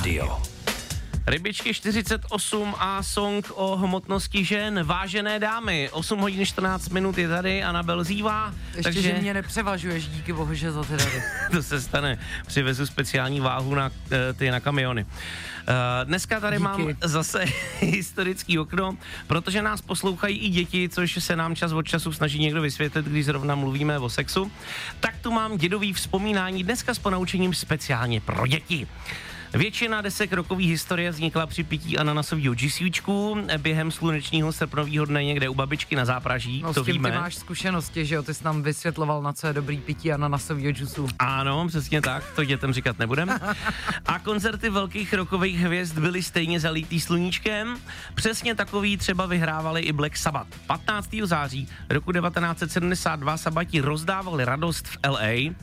Radio. Rybičky 48 a song o hmotnosti žen. Vážené dámy, 8 hodin 14 minut je tady Anabel Zívá. Ještě, takže že mě nepřevažuješ, díky bohu, že za ty rady. to se stane, přivezu speciální váhu na kamiony. Dneska tady mám zase historický okno, protože nás poslouchají i děti, což se nám čas od času snaží někdo vysvětlit, když zrovna mluvíme o sexu. Tak tu mám dědový vzpomínání, dneska s ponaučením speciálně pro děti. Většina desek rokové historie vznikla při pití ananasového džísíčku během slunečního srpnového dne někde u babičky na Zápraží, no, to s tím víme. ty máš zkušenosti, že jo, ty jsi nám vysvětloval, na co je dobrý pití ananasového džusu. Ano, přesně tak, to dětem říkat nebudem. A koncerty velkých rockových hvězd byly stejně zalitý sluníčkem. Přesně takový třeba vyhrávali i Black Sabbath. 15. září roku 1972 Sabati rozdávali radost v LA.